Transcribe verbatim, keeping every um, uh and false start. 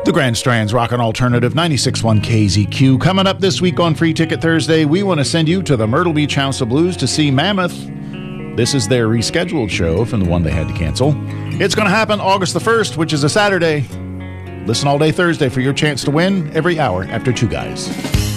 The Grand Strand's Rockin' Alternative ninety-six point one K Z Q. Coming up this week on Free Ticket Thursday, we want to send you to the Myrtle Beach House of Blues to see Mammoth. This is their rescheduled show from the one they had to cancel. It's going to happen August the first, which is a Saturday. Listen all day Thursday for your chance to win every hour after Two Guys.